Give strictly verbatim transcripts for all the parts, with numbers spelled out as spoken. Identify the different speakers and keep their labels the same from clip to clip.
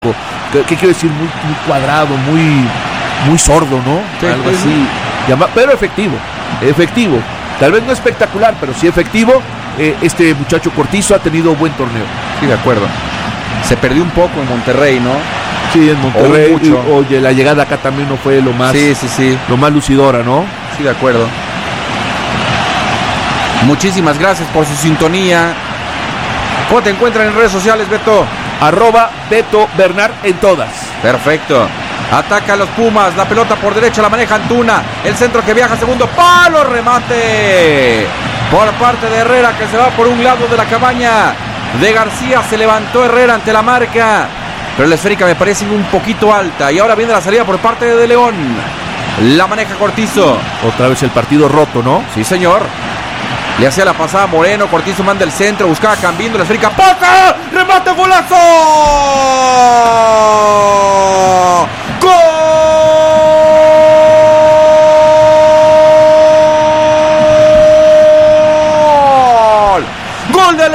Speaker 1: ¿Qué, qué quiero decir? Muy, muy cuadrado, muy, muy sordo, ¿no?
Speaker 2: Sí,
Speaker 1: Algo
Speaker 2: sí,
Speaker 1: así.
Speaker 2: sí.
Speaker 1: Llama, pero efectivo, efectivo. Tal vez no espectacular, pero sí efectivo. Eh, este muchacho Cortizo ha tenido buen torneo.
Speaker 2: Sí, de acuerdo. Se perdió un poco en Monterrey, ¿no?
Speaker 1: Sí, en Monterrey.
Speaker 2: Oye, mucho.
Speaker 1: Y, oye, la llegada acá también no fue lo más,
Speaker 2: Sí, sí, sí.
Speaker 1: lo más lucidora, ¿no?
Speaker 2: Sí, de acuerdo. Muchísimas gracias por su sintonía. ¿Cómo te encuentran en redes sociales, Beto?
Speaker 1: Arroba Beto Bernard en todas.
Speaker 2: Perfecto. Ataca a los Pumas. La pelota por derecha la maneja Antuna. El centro que viaja, segundo palo, remate por parte de Herrera, que se va por un lado de la cabaña de García. Se levantó Herrera ante la marca, pero la esférica me parece un poquito alta. Y ahora viene la salida por parte de De León. La maneja Cortizo.
Speaker 1: Otra vez el partido roto, ¿no?
Speaker 2: Sí, señor. Le hacía la pasada Moreno. Cortizo manda el centro. Buscaba Cambindo. La esférica. ¡Pasa! ¡Remate! ¡Golazo! ¡Gol! ¡Gol de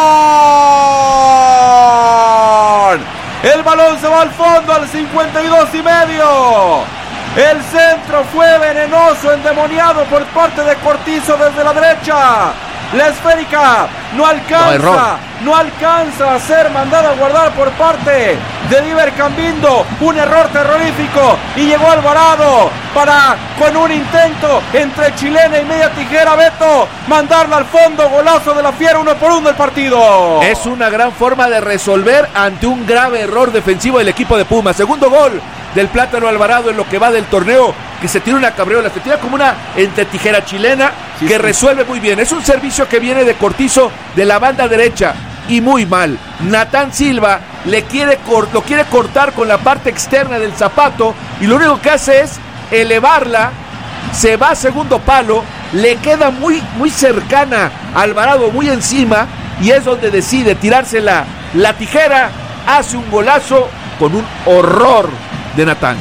Speaker 2: León! El balón se va al fondo al cincuenta y dos y medio. El centro fue venenoso, endemoniado por parte de Cortizo desde la derecha. La esférica no alcanza, no, no alcanza a ser mandada a guardar por parte de Diver Cambindo. Un error terrorífico y llegó Alvarado para, con un intento entre chilena y media tijera, Beto, mandarla al fondo. Golazo de la Fiera, uno por uno el partido.
Speaker 1: Es una gran forma de resolver ante un grave error defensivo del equipo de Pumas. Segundo gol del Plátano Alvarado en lo que va del torneo, que se tira una cabriola, se tira como una entre tijera chilena, sí, que sí. resuelve muy bien. Es un servicio que viene de Cortizo de la banda derecha y muy mal. Natán Silva le quiere cor- lo quiere cortar con la parte externa del zapato y lo único que hace es elevarla, se va a segundo palo, le queda muy, muy cercana a Alvarado, muy encima, y es donde decide tirarse la, la tijera, hace un golazo con un horror de Natán.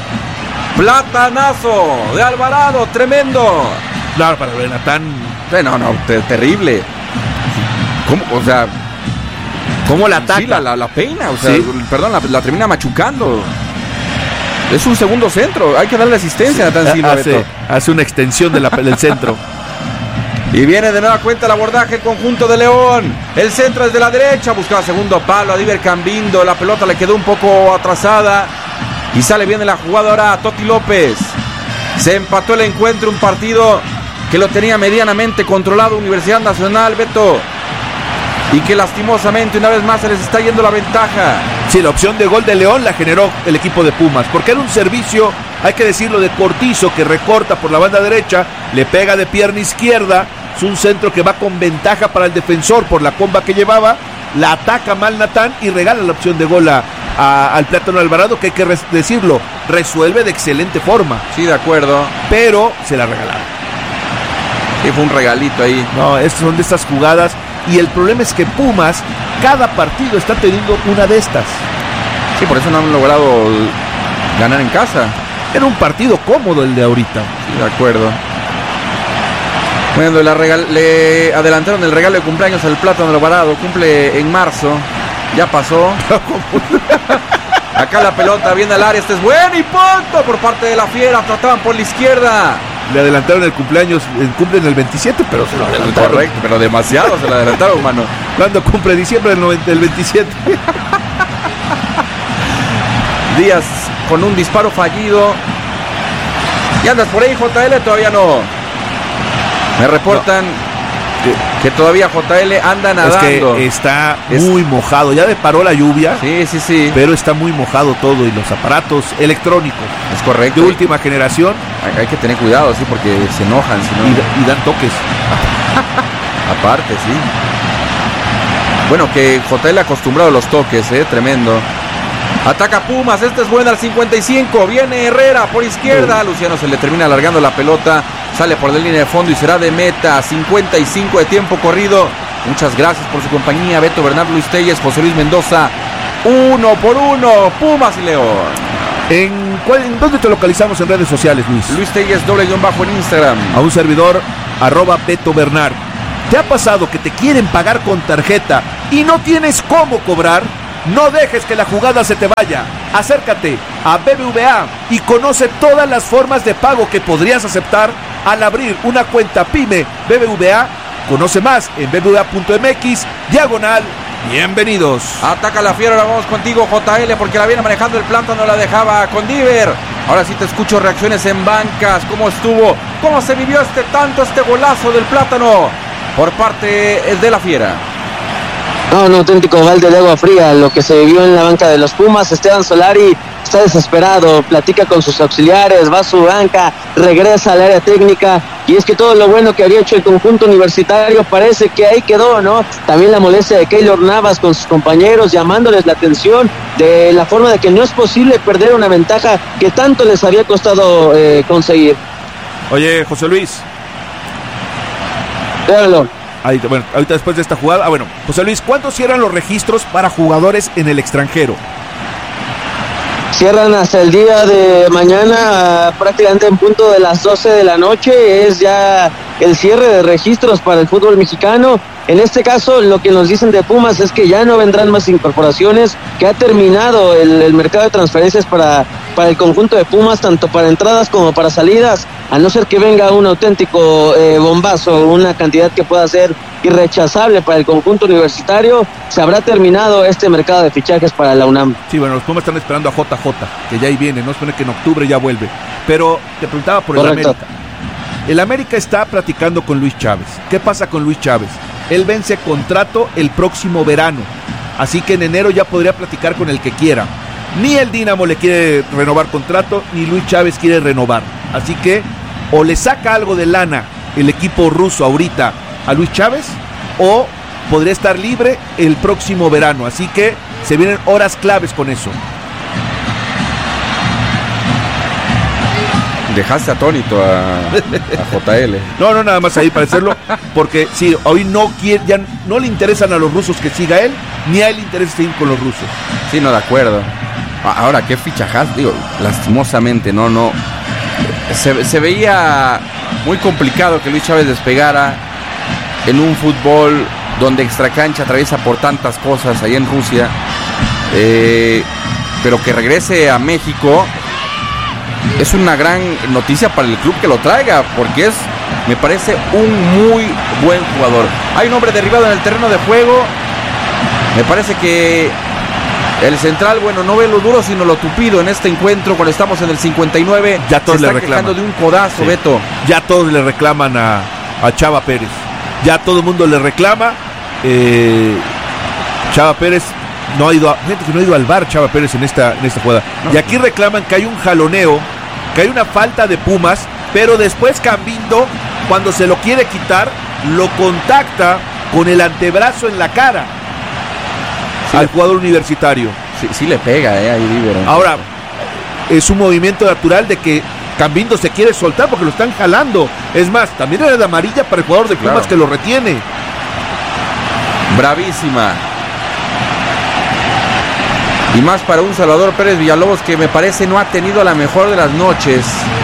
Speaker 2: Platanazo de Alvarado, tremendo.
Speaker 1: Claro, para ver Natán.
Speaker 2: Eh, no, no, te, terrible. ¿Cómo? O sea,
Speaker 1: ¿cómo la ataca?
Speaker 2: Sí, la, la, la peina, o sea,
Speaker 1: sí.
Speaker 2: perdón, la, la termina machucando. Es un segundo centro, hay que darle asistencia a Natán Silva.
Speaker 1: Hace, hace una extensión de la, del centro.
Speaker 2: Y viene de nueva cuenta el abordaje el conjunto de León. El centro es de la derecha, buscaba segundo palo a Diver Cambindo. La pelota le quedó un poco atrasada y sale bien de la jugada ahora a Toti López. Se empató el encuentro, un partido que lo tenía medianamente controlado Universidad Nacional, Beto, y que lastimosamente una vez más se les está yendo la ventaja.
Speaker 1: Sí, la opción de gol de León la generó el equipo de Pumas, porque era un servicio, hay que decirlo, de Cortizo, que recorta por la banda derecha, le pega de pierna izquierda, es un centro que va con ventaja para el defensor por la comba que llevaba, la ataca mal Natán y regala la opción de gol a, a, al Plátano Alvarado, que hay que res, decirlo, resuelve de excelente forma.
Speaker 2: Sí, de acuerdo.
Speaker 1: Pero se la regalaron.
Speaker 2: Sí, fue un regalito ahí.
Speaker 1: No, es, son de estas jugadas. Y el problema es que Pumas, cada partido está teniendo una de estas.
Speaker 2: Sí, por eso no han logrado ganar en casa.
Speaker 1: Era un partido cómodo el de ahorita.
Speaker 2: Sí, de acuerdo. Bueno, le, regal- le adelantaron el regalo de cumpleaños al Plátano Alvarado. Cumple en marzo. Ya pasó. Acá la pelota viene al área. Este es bueno y punto por parte de la Fiera. Trataban por la izquierda.
Speaker 1: Le adelantaron el cumpleaños, cumplen el veintisiete, pero se lo adelantaron.
Speaker 2: Correcto, pero demasiado se lo adelantaron, mano.
Speaker 1: ¿Cuándo cumple? Diciembre del, noventa, del veintisiete.
Speaker 2: Díaz con un disparo fallido. ¿Y andas por ahí, J L? Todavía no. Me reportan no. que, que todavía J L anda nadando.
Speaker 1: Es que está
Speaker 2: es...
Speaker 1: muy mojado. Ya paró la lluvia.
Speaker 2: Sí, sí, sí.
Speaker 1: Pero está muy mojado todo y los aparatos electrónicos.
Speaker 2: Es correcto.
Speaker 1: De última generación.
Speaker 2: Hay, hay que tener cuidado, sí, porque se enojan. Si no...
Speaker 1: y, y dan toques.
Speaker 2: Aparte, sí. Bueno, que J L acostumbrado a los toques, eh, tremendo. Ataca Pumas, este es bueno al cincuenta y cinco. Viene Herrera por izquierda. Uh. Luciano se le termina alargando la pelota. Sale por la línea de fondo y será de meta. cincuenta y cinco de tiempo corrido. Muchas gracias por su compañía. Beto Bernardo, Luis Telles, José Luis Mendoza. Uno por uno, Pumas y León.
Speaker 1: ¿En, cuál, ¿En dónde te localizamos en redes sociales, Luis?
Speaker 2: Luis Telles, doble guión bajo en Instagram.
Speaker 1: A un servidor, arroba Beto Bernard. ¿Te ha pasado que te quieren pagar con tarjeta y no tienes cómo cobrar? No dejes que la jugada se te vaya. Acércate a B B V A y conoce todas las formas de pago que podrías aceptar al abrir una cuenta PYME B B V A. Conoce más en b b v a punto m x diagonal bienvenidos.
Speaker 2: Ataca la fiera, ahora vamos contigo, J L, porque la viene manejando el Plátano, la dejaba con Diver. Ahora sí te escucho reacciones en bancas. ¿Cómo estuvo? ¿Cómo se vivió este tanto, este golazo del Plátano por parte de la fiera?
Speaker 3: No, un auténtico balde de agua fría lo que se vivió en la banca de los Pumas. Esteban Solari está desesperado, platica con sus auxiliares, va a su banca, regresa al área técnica, y es que todo lo bueno que había hecho el conjunto universitario parece que ahí quedó, ¿no? También la molestia de Keylor Navas con sus compañeros, llamándoles la atención de la forma de que no es posible perder una ventaja que tanto les había costado eh, conseguir.
Speaker 1: Oye, José Luis.
Speaker 3: Déjalo.
Speaker 1: Ahí, bueno, ahorita después de esta jugada, ah, bueno, José Luis, ¿cuántos cierran los registros para jugadores en el extranjero?
Speaker 3: Cierran hasta el día de mañana, prácticamente en punto de las doce de la noche, es ya el cierre de registros para el fútbol mexicano. En este caso, lo que nos dicen de Pumas es que ya no vendrán más incorporaciones, que ha terminado el, el mercado de transferencias para, para el conjunto de Pumas, tanto para entradas como para salidas, a no ser que venga un auténtico eh, bombazo, una cantidad que pueda ser irrechazable para el conjunto universitario. Se habrá terminado este mercado de fichajes para la UNAM.
Speaker 1: Sí, bueno, los Pumas están esperando a J J, que ya ahí viene, no supone que en octubre ya vuelve. Pero te preguntaba por el América. El América está platicando con Luis Chávez. ¿Qué pasa con Luis Chávez? Él vence contrato el próximo verano, así que en enero ya podría platicar con el que quiera. Ni el Dinamo le quiere renovar contrato, ni Luis Chávez quiere renovar. Así que o le saca algo de lana el equipo ruso ahorita a Luis Chávez, o podría estar libre el próximo verano. Así que se vienen horas claves con eso.
Speaker 2: Dejaste atónito a, a J L.
Speaker 1: No, no, nada más ahí para decirlo, porque sí, hoy no quiere, ya no le interesan a los rusos que siga él, ni a él le interesa seguir con los rusos.
Speaker 2: Sí, no, de acuerdo. Ahora, qué fichajas, digo, lastimosamente, no, no. Se, se veía muy complicado que Luis Chávez despegara en un fútbol donde extracancha atraviesa por tantas cosas allá en Rusia, eh, pero que regrese a México. Es una gran noticia para el club que lo traiga, porque es, me parece, un muy buen jugador. Hay un hombre derribado en el terreno de juego. Me parece que el central, bueno, no ve lo duro sino lo tupido en este encuentro cuando estamos en el cincuenta y nueve.
Speaker 1: Ya todos
Speaker 2: se
Speaker 1: le
Speaker 2: está
Speaker 1: reclaman.
Speaker 2: quejando de un codazo, sí. Beto.
Speaker 1: Ya todos le reclaman a, a Chava Pérez. Ya todo el mundo le reclama. Eh, Chava Pérez no ha ido a, gente que no ha ido al bar, Chava Pérez en esta, en esta jugada. No. Y aquí reclaman que hay un jaloneo, que hay una falta de Pumas, pero después Cambindo, cuando se lo quiere quitar, lo contacta con el antebrazo en la cara, sí, al jugador universitario.
Speaker 2: Sí, sí le pega, eh, ahí Diver.
Speaker 1: Ahora, es un movimiento natural de que Cambindo se quiere soltar porque lo están jalando. Es más, también era de amarilla para el jugador de Pumas, claro, que lo retiene.
Speaker 2: Bravísima. Y más para un Salvador Pérez Villalobos que me parece no ha tenido la mejor de las noches.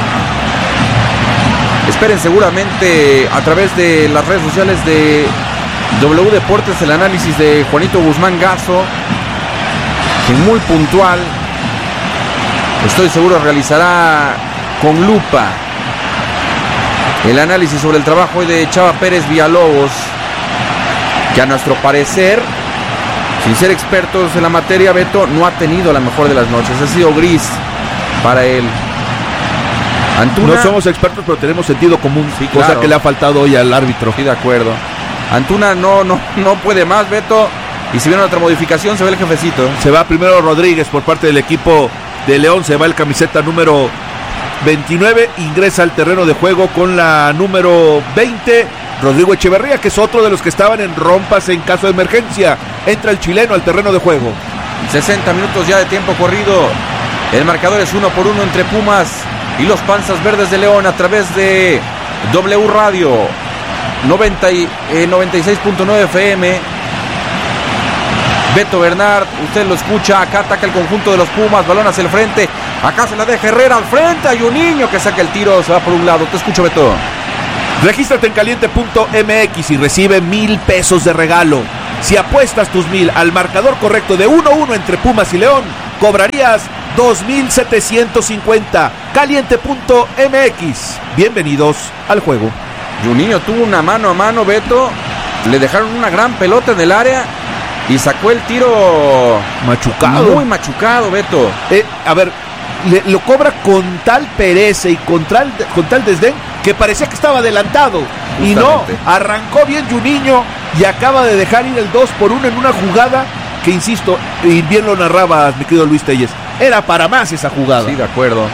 Speaker 2: Esperen seguramente a través de las redes sociales de W Deportes el análisis de Juanito Guzmán Gazo, que muy puntual, estoy seguro realizará con lupa el análisis sobre el trabajo hoy de Chava Pérez Villalobos, que a nuestro parecer, sin ser expertos en la materia, Beto, no ha tenido la mejor de las noches. Ha sido gris para él. Antuna,
Speaker 1: no somos expertos, pero tenemos sentido común,
Speaker 2: sí,
Speaker 1: cosa
Speaker 2: claro,
Speaker 1: que le ha faltado hoy al árbitro.
Speaker 2: Sí, de acuerdo. Antuna no, no, no puede más, Beto. Y si viene otra modificación, se va el jefecito.
Speaker 1: Se va primero Rodríguez por parte del equipo de León. Se va el camiseta número veintinueve. Ingresa al terreno de juego con la número veinte. Rodrigo Echeverría, que es otro de los que estaban en rompas en caso de emergencia. Entra el chileno al terreno de juego.
Speaker 2: sesenta minutos ya de tiempo corrido. El marcador es uno por uno entre Pumas y los Panzas Verdes de León a través de W Radio noventa y seis punto nueve F M. Beto Bernard, usted lo escucha. Acá ataca el conjunto de los Pumas. Balón hacia el frente. Acá se la deja Herrera al frente. Hay un niño que saca el tiro. Se va por un lado. Te escucho, Beto.
Speaker 1: Regístrate en caliente punto m x y recibe mil pesos de regalo. Si apuestas tus mil al marcador correcto de uno uno entre Pumas y León, cobrarías dos mil setecientos cincuenta. Caliente punto m x. Bienvenidos al juego.
Speaker 2: Juninho tuvo una mano a mano, Beto. Le dejaron una gran pelota en el área y sacó el tiro
Speaker 1: machucado.
Speaker 2: Muy machucado, Beto.
Speaker 1: Eh, a ver, le, lo cobra con tal pereza y con tal, con tal desdén que parecía que estaba adelantado. Justamente. Y no, arrancó bien Juninho y acaba de dejar ir el dos por uno en una jugada que, insisto, y bien lo narrabas, mi querido Luis Telles, era para más esa jugada.
Speaker 2: Sí, de acuerdo.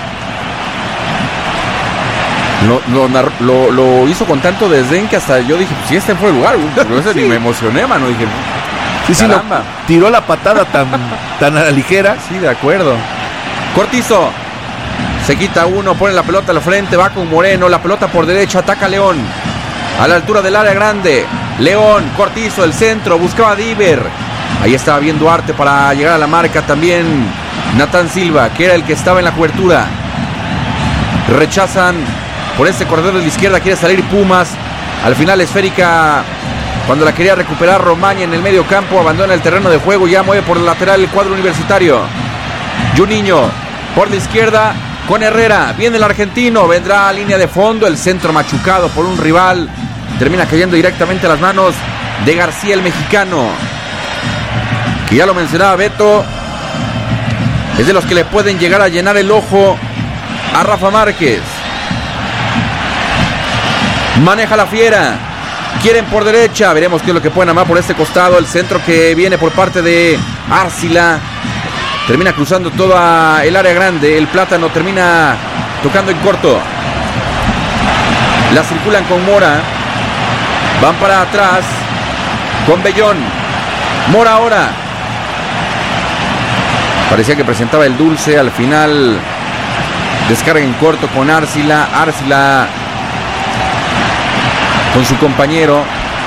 Speaker 2: Lo, lo, lo, lo hizo con tanto desdén que hasta yo dije, pues si este fue el lugar, pero ese sí. Ni me emocioné, mano, dije,
Speaker 1: sí, sí, lo, tiró la patada tan, tan a la ligera.
Speaker 2: Sí, de acuerdo. Cortizo, se quita uno, pone la pelota al frente, va con Moreno, la pelota por derecha, ataca León, a la altura del área grande, León, Cortizo, el centro, buscaba a Diver, ahí estaba bien Duarte para llegar a la marca, también Natán Silva, que era el que estaba en la cobertura, rechazan por este corredor de la izquierda, quiere salir Pumas, al final esférica, cuando la quería recuperar Romaña en el medio campo, abandona el terreno de juego, ya mueve por el lateral el cuadro universitario, Juninho, por la izquierda, con Herrera, viene el argentino, vendrá a línea de fondo, el centro machucado por un rival, termina cayendo directamente a las manos de García, el mexicano, que ya lo mencionaba Beto, es de los que le pueden llegar a llenar el ojo a Rafa Márquez. Maneja la Fiera, quieren por derecha, veremos qué es lo que pueden amar por este costado, el centro que viene por parte de Arcila, termina cruzando toda el área grande, el Plátano termina tocando en corto, la circulan con Mora, van para atrás, con Bellón, Mora ahora, parecía que presentaba el dulce, al final descarga en corto con Arcila, Arcila con su compañero,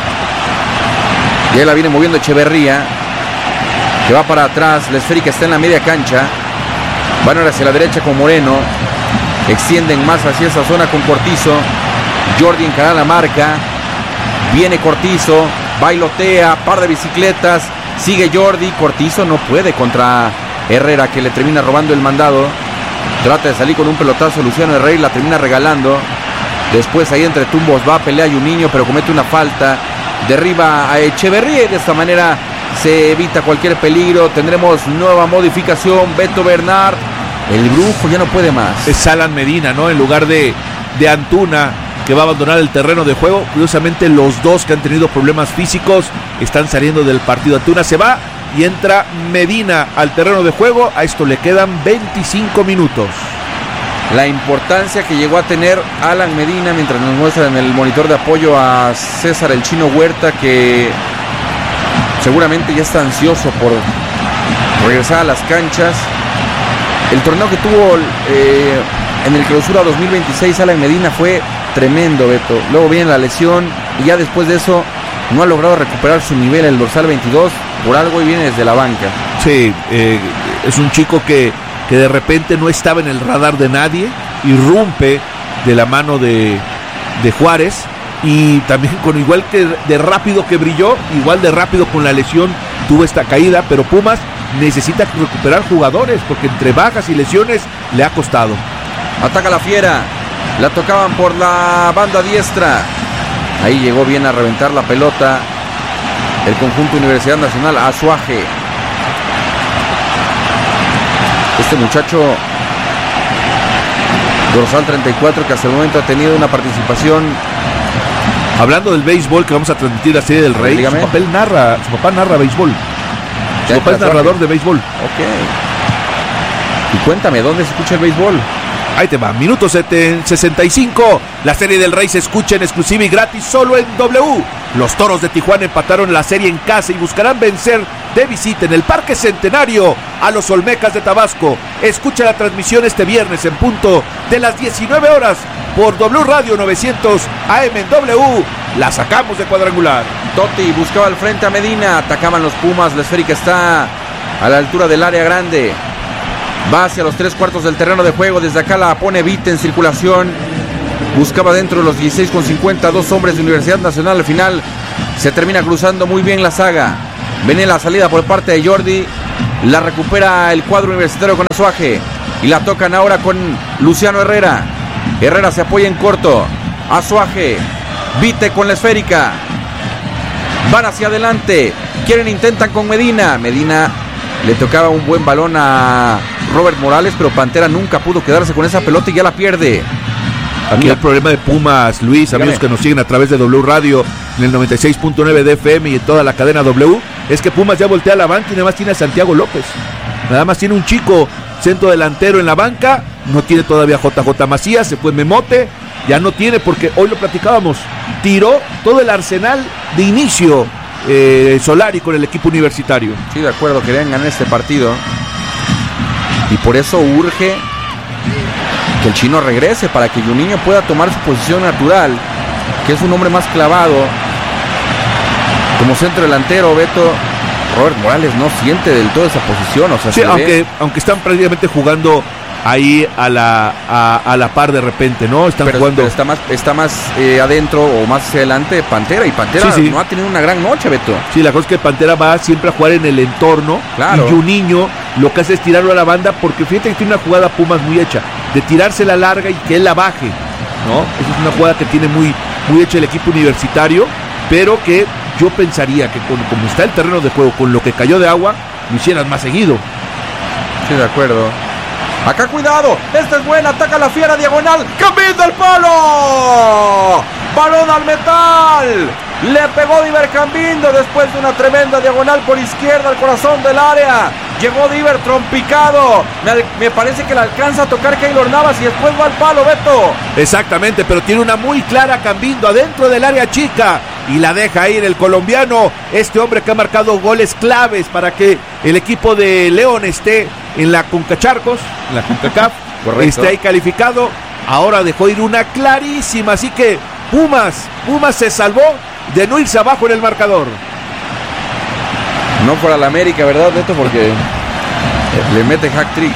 Speaker 2: y ahí la viene moviendo Echeverría, que va para atrás, la esférica está en la media cancha, van ahora hacia la derecha con Moreno, extienden más hacia esa zona con Cortizo, Jordi encara la marca, viene Cortizo, bailotea, par de bicicletas, sigue Jordi, Cortizo no puede contra Herrera, que le termina robando el mandado, trata de salir con un pelotazo, Luciano Herrera la termina regalando, después ahí entre tumbos va, pelea Juninho, pero comete una falta, derriba a Echeverría y de esta manera se evita cualquier peligro. Tendremos nueva modificación, Beto Bernard, el brujo ya no puede más.
Speaker 1: Es Alan Medina, ¿no? En lugar de, de Antuna, que va a abandonar el terreno de juego. Curiosamente los dos que han tenido problemas físicos están saliendo del partido. Antuna se va y entra Medina al terreno de juego. A esto le quedan veinticinco minutos.
Speaker 2: La importancia que llegó a tener Alan Medina, mientras nos muestra en el monitor de apoyo a César el Chino Huerta, que seguramente ya está ansioso por regresar a las canchas. El torneo que tuvo eh, en el Clausura dos mil veintiséis Alan Medina fue tremendo, Beto. Luego viene la lesión y ya después de eso no ha logrado recuperar su nivel, el dorsal veintidós, por algo, y viene desde la banca.
Speaker 1: Sí, eh, es un chico que que de repente no estaba en el radar de nadie, irrumpe de la mano de, de Juárez, y también con igual que de rápido que brilló, igual de rápido con la lesión tuvo esta caída, pero Pumas necesita recuperar jugadores, porque entre bajas y lesiones le ha costado.
Speaker 2: Ataca la Fiera, la tocaban por la banda diestra, ahí llegó bien a reventar la pelota el conjunto Universidad Nacional, Azuaje. Este muchacho dorsal treinta y cuatro, que hasta el momento ha tenido una participación.
Speaker 1: Hablando del béisbol, que vamos a transmitir la Serie del Rey,
Speaker 2: dígame.
Speaker 1: su, papel narra, su papá narra béisbol. Su papá es narrador de béisbol.
Speaker 2: Ok. Y cuéntame, ¿dónde se escucha el béisbol?
Speaker 1: Ahí te va, minuto sesenta y cinco. La Serie del Rey se escucha en exclusiva y gratis solo en W. Los Toros de Tijuana empataron la serie en casa y buscarán vencer de visita en el Parque Centenario a los Olmecas de Tabasco. Escucha la transmisión este viernes en punto de las diecinueve horas por W Radio novecientos A M en W. La sacamos de cuadrangular.
Speaker 2: Totti buscaba al frente a Medina, atacaban los Pumas, la esférica está a la altura del área grande. Va hacia los tres cuartos del terreno de juego, desde acá la pone Vite en circulación. Buscaba dentro de los dieciséis con cincuenta, dos hombres de Universidad Nacional, al final Se termina cruzando muy bien la saga. Viene la salida por parte de Jordi. La recupera el cuadro universitario con Azuaje. Y la tocan ahora con Luciano Herrera. Herrera se apoya en corto. Azuaje. Vite con la esférica. Van hacia adelante. Quieren, intentan con Medina. Medina le tocaba un buen balón a Robert Morales, pero Pantera nunca pudo quedarse con esa pelota y ya la pierde.
Speaker 1: Aquí el problema de Pumas, Luis, dígame, amigos que nos siguen a través de W Radio en el noventa y seis punto nueve de F M y en toda la cadena W, es que Pumas ya voltea a la banca y nada más tiene a Santiago López. Nada más tiene un chico centro delantero en la banca, no tiene todavía J J Macías, se fue Memote, ya no tiene, porque hoy lo platicábamos, tiró todo el arsenal de inicio eh, Solari con el equipo universitario.
Speaker 2: Sí, de acuerdo, querían ganar este partido y por eso urge que el chino regrese para que Juninho pueda tomar su posición natural, que es un hombre más clavado como centro delantero. Beto, Robert Morales no siente del todo esa posición, o sea,
Speaker 1: sí,
Speaker 2: se
Speaker 1: aunque,
Speaker 2: ve...
Speaker 1: aunque están prácticamente jugando ahí a la a, a la par de repente, ¿no? Están
Speaker 2: pero,
Speaker 1: jugando.
Speaker 2: Pero está más, está más eh, adentro o más hacia adelante Pantera, y Pantera sí, sí. no ha tenido una gran noche, Beto.
Speaker 1: Sí, la cosa es que Pantera va siempre a jugar en el entorno,
Speaker 2: claro.
Speaker 1: Y Juninho lo que hace es tirarlo a la banda, porque fíjate que tiene una jugada Pumas muy hecha, de tirarse la larga y que él la baje, ¿no? Esa es una jugada que tiene muy, muy hecha el equipo universitario, pero que yo pensaría que con, como está el terreno de juego, con lo que cayó de agua, lo hicieran más seguido.
Speaker 2: Sí, de acuerdo. Acá cuidado, esta es buena, ataca la fiera diagonal, ¡cambiando el palo! Balón al metal, le pegó Diver Cambindo después de una tremenda diagonal por izquierda al corazón del área. Llegó Diver trompicado, me, me parece que le alcanza a tocar Keylor Navas y después va al palo, Beto.
Speaker 1: Exactamente, pero tiene una muy clara Cambindo adentro del área chica y la deja ir el colombiano, este hombre que ha marcado goles claves para que el equipo de León esté en la Concacharcos, en la CONCACAF, esté ahí calificado. Ahora dejó ir una clarísima, así que Pumas, Pumas se salvó de no irse abajo en el marcador.
Speaker 2: No para la América, ¿verdad, Neto? Porque le mete hack trick.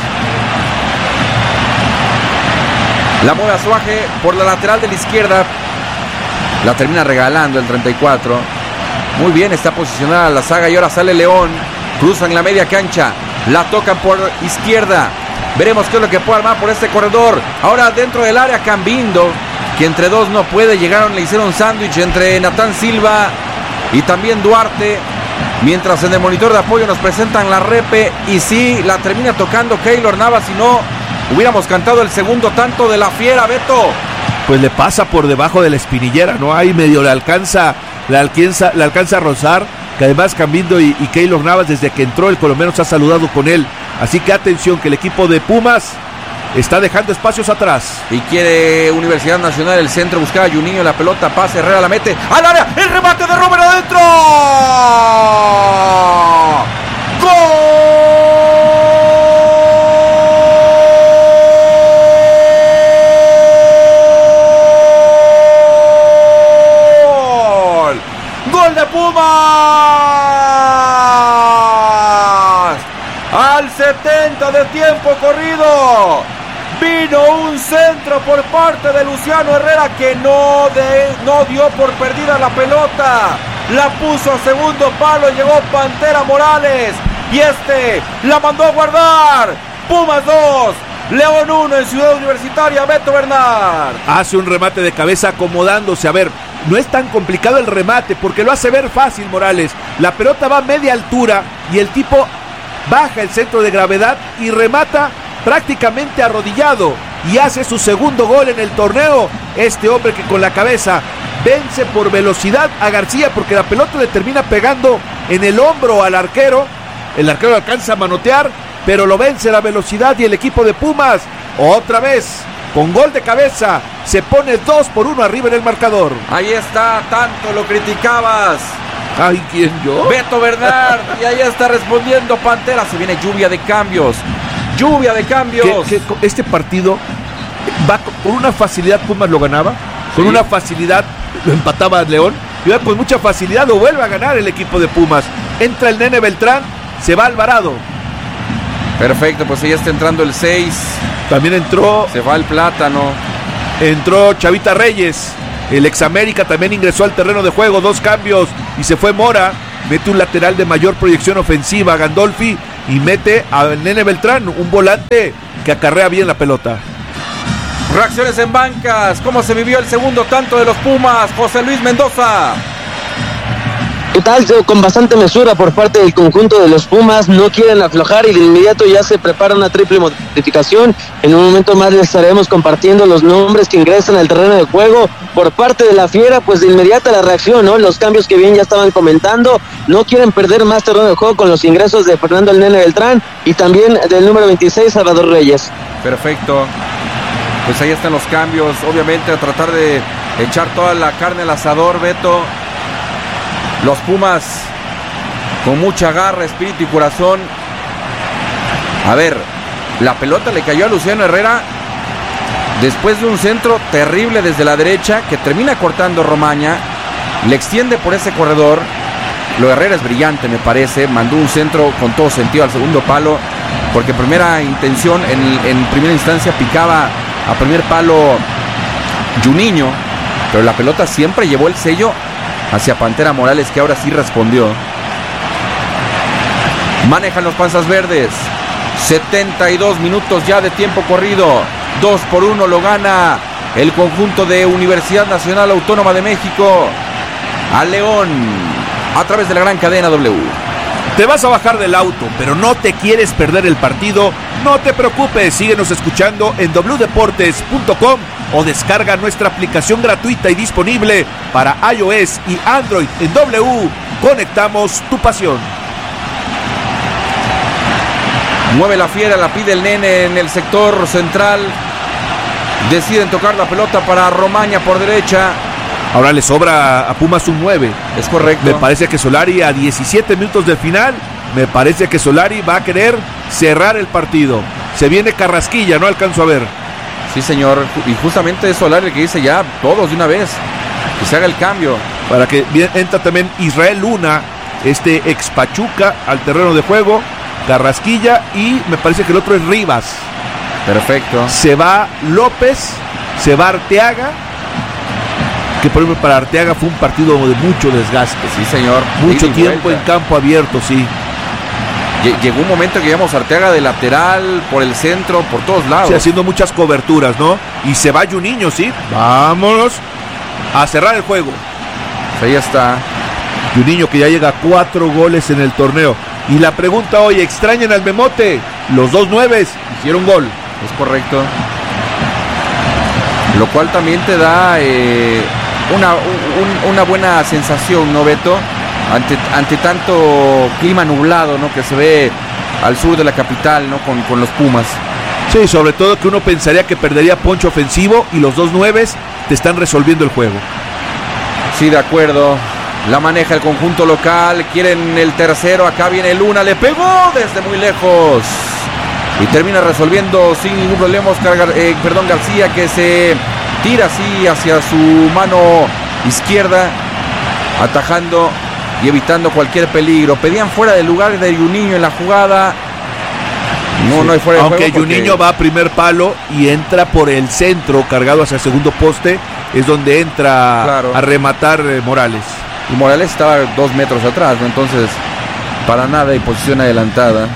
Speaker 2: La mueve Azuaje por la lateral de la izquierda. La termina regalando el treinta y cuatro. Muy bien, está posicionada la saga y ahora sale León. Cruzan la media cancha. La tocan por izquierda. Veremos qué es lo que puede armar por este corredor. Ahora dentro del área Cambindo, que entre dos no puede. Llegaron, le hicieron sándwich entre Natán Silva y también Duarte. Mientras en el monitor de apoyo nos presentan la repe. Y sí, la termina tocando Keylor Navas. Si no, hubiéramos cantado el segundo tanto de la fiera, Beto.
Speaker 1: Pues le pasa por debajo de la espinillera, ¿no? Ahí medio le alcanza, le alcanza, le alcanza a rozar. Que además Cambindo y, y Keylor Navas, desde que entró el colombiano, se ha saludado con él. Así que atención, que el equipo de Pumas está dejando espacios atrás.
Speaker 2: Y quiere Universidad Nacional el centro, buscar a Juninho, la pelota pasa, Herrera la mete al área, el remate de Robert adentro. ¡Gol! ¡Gol de Pumas! Al setenta de tiempo corrido. Vino un centro por parte de Luciano Herrera que no, de, no dio por perdida la pelota. La puso a segundo palo, llegó Pantera Morales y este la mandó a guardar. Pumas dos, León uno en Ciudad Universitaria. Beto Bernard
Speaker 1: hace un remate de cabeza acomodándose. A ver, no es tan complicado el remate porque lo hace ver fácil Morales. La pelota va a media altura y el tipo baja el centro de gravedad y remata prácticamente arrodillado y hace su segundo gol en el torneo. Este hombre que con la cabeza vence por velocidad a García, porque la pelota le termina pegando en el hombro al arquero. El arquero alcanza a manotear, pero lo vence la velocidad y el equipo de Pumas otra vez con gol de cabeza se pone dos por uno arriba en el marcador.
Speaker 2: Ahí está, tanto lo criticabas.
Speaker 1: Ay, ¿quién, yo?
Speaker 2: Beto Bernard. Y ahí está respondiendo Pantera. Se viene lluvia de cambios. Lluvia de cambios.
Speaker 1: Que, que este partido va con una facilidad. Pumas lo ganaba. Con sí. una facilidad lo empataba León. Y ahora con mucha facilidad lo vuelve a ganar el equipo de Pumas. Entra el Nene Beltrán. Se va Alvarado.
Speaker 2: Perfecto, pues ahí está entrando el seis.
Speaker 1: También entró.
Speaker 2: Se va el Plátano.
Speaker 1: Entró Chavita Reyes. El ex América también ingresó al terreno de juego. Dos cambios y se fue Mora, mete un lateral de mayor proyección ofensiva, Gandolfi, y mete al Nene Beltrán, un volante que acarrea bien la pelota.
Speaker 2: Reacciones en bancas, ¿cómo se vivió el segundo tanto de los Pumas? José Luis Mendoza.
Speaker 3: Total, con bastante mesura por parte del conjunto de los Pumas, no quieren aflojar y de inmediato ya se prepara una triple modificación. En un momento más les estaremos compartiendo los nombres que ingresan al terreno de juego por parte de la Fiera, pues de inmediata la reacción, ¿no? Los cambios que bien ya estaban comentando, no quieren perder más terreno de juego con los ingresos de Fernando el Nene Beltrán y también del número veintiséis, Salvador Reyes.
Speaker 2: Perfecto, pues ahí están los cambios, obviamente a tratar de echar toda la carne al asador, Beto. Los Pumas con mucha garra, espíritu y corazón. A ver, la pelota le cayó a Luciano Herrera después de un centro terrible desde la derecha que termina cortando Romaña, le extiende por ese corredor. Lo de Herrera es brillante, me parece. Mandó un centro con todo sentido al segundo palo, porque en primera intención, en, en primera instancia picaba a primer palo Juninho, pero la pelota siempre llevó el sello hacia Pantera Morales, que ahora sí respondió. Manejan los Panzas Verdes. setenta y dos minutos ya de tiempo corrido. dos por uno lo gana el conjunto de Universidad Nacional Autónoma de México a León a través de la gran cadena W.
Speaker 1: Te vas a bajar del auto, pero no te quieres perder el partido. No te preocupes, síguenos escuchando en doble u deportes punto com o descarga nuestra aplicación gratuita y disponible para iOS y Android. En W, conectamos tu pasión.
Speaker 2: Mueve la Fiera, la pide el Nene en el sector central. Deciden tocar la pelota para Romaña por derecha.
Speaker 1: Ahora le sobra a Pumas un nueve.
Speaker 2: Es correcto.
Speaker 1: Me parece que Solari, a diecisiete minutos del final, me parece que Solari va a querer cerrar el partido. Se viene Carrasquilla, no alcanzo a ver.
Speaker 2: Sí, señor. Y justamente es Solari el que dice ya todos de una vez, que se haga el cambio.
Speaker 1: Para que entra también Israel Luna, este ex Pachuca, al terreno de juego. Carrasquilla y me parece que el otro es Rivas.
Speaker 2: Perfecto.
Speaker 1: Se va López, se va Arteaga, que por ejemplo para Arteaga fue un partido de mucho desgaste.
Speaker 2: Sí, señor.
Speaker 1: Mucho tiempo en campo abierto, sí.
Speaker 2: Llegó un momento que llevamos Arteaga de lateral, por el centro, por todos lados.
Speaker 1: Sí, haciendo muchas coberturas, ¿no? Y se va Juninho, sí. Vámonos a cerrar el juego.
Speaker 2: Ahí está.
Speaker 1: Juninho, que ya llega a cuatro goles en el torneo. Y la pregunta hoy, ¿extrañan al Memote? Los dos nueves hicieron gol.
Speaker 2: Es correcto. Lo cual también te da eh, una, un, una buena sensación, ¿no, Beto? Ante, ante tanto clima nublado, ¿no?, que se ve al sur de la capital, ¿no?, con, con los Pumas.
Speaker 1: Sí, sobre todo que uno pensaría que perdería poncho ofensivo y los dos nueves te están resolviendo el juego.
Speaker 2: Sí, de acuerdo. La maneja el conjunto local, quieren el tercero, acá viene Luna, le pegó desde muy lejos y termina resolviendo sin ningún problema Oscar Gar- eh, perdón, García, que se tira así hacia su mano izquierda, atajando y evitando cualquier peligro. Pedían fuera del lugar de Juninho en la jugada. No,
Speaker 1: sí.
Speaker 2: no hay fuera de
Speaker 1: Aunque
Speaker 2: juego. Aunque
Speaker 1: Juninho porque... va a primer palo y entra por el centro, cargado hacia el segundo poste, es donde entra claro. a rematar eh, Morales.
Speaker 2: Y Morales estaba dos metros atrás, ¿no? Entonces, para nada y posición adelantada.